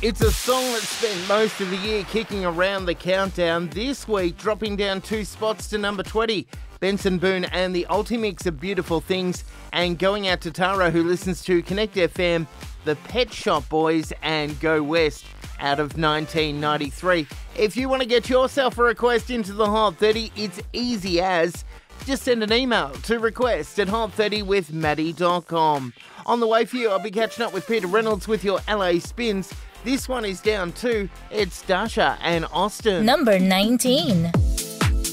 It's a song that spent most of the year kicking around the countdown. This week, dropping down 2 spots to number 20. Benson Boone and the Ultimix of Beautiful Things. And going out to Tara, who listens to Connect FM, the Pet Shop Boys and Go West out of 1993. If you want to get yourself a request into the Hot 30, it's easy as just send an email to request@hot30withmaddie.com. On the way for you, I'll be catching up with Peter Reynolds with your LA Spins. This one is down 2. It's Dasha and Austin. Number 19.